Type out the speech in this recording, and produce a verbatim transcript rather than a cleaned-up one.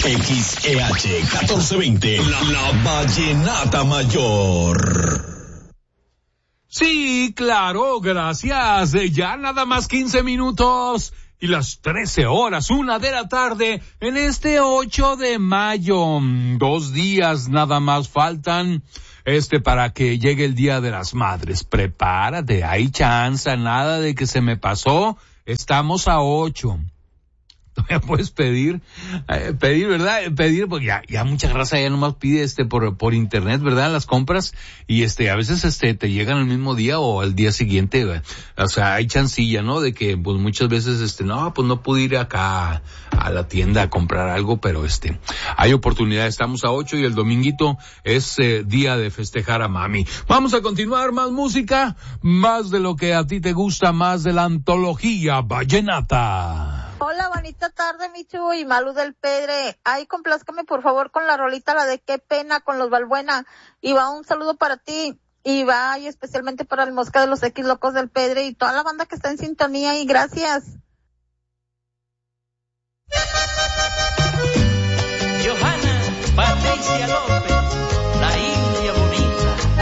X E H catorce veinte, la, la Vallenata Mayor. Sí, claro, gracias. Ya nada más quince minutos y las trece horas, una de la tarde en este ocho de mayo. Dos días nada más faltan este para que llegue el Día de las Madres. Prepárate, hay chance, nada de que se me pasó. Estamos a ocho. Todavía puedes pedir, eh, pedir, ¿verdad? Pedir, porque ya, ya mucha raza ya nomás pide este por, por internet, ¿verdad? Las compras, y este, a veces este, te llegan el mismo día o al día siguiente, ¿verdad? O sea, hay chancilla, ¿no? De que, pues muchas veces este, no, pues no pude ir acá a, a la tienda a comprar algo, pero este, hay oportunidad. Estamos a ocho y el dominguito es eh, día de festejar a mami. Vamos a continuar, más música, más de lo que a ti te gusta, más de la antología vallenata. Hola, bonita tarde, Michu y Malú del Pedre. Ay, complázcame por favor con la rolita, la de Qué Pena, con los Balbuena. Y va un saludo para ti. Y va y especialmente para el Mosca de los X Locos del Pedre y toda la banda que está en sintonía, y gracias.